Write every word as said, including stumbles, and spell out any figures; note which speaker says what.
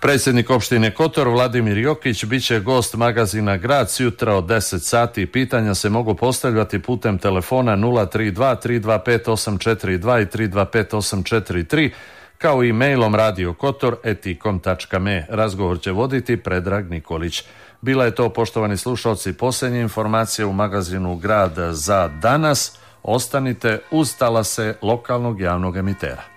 Speaker 1: Predsjednik opštine Kotor Vladimir Jokić bit će gost magazina Grad sutra od deset sati. Pitanja se mogu postavljati putem telefona nula tri dva tri dva pet osam četiri dva i tri dva pet osam četiri tri, kao i mailom radiokotor et i kom tačka me. Razgovor će voditi Predrag Nikolić. Bila je to, poštovani slušalci, posljednje informacije u magazinu Grad za danas. Ostanite uz talase lokalnog javnog emitera.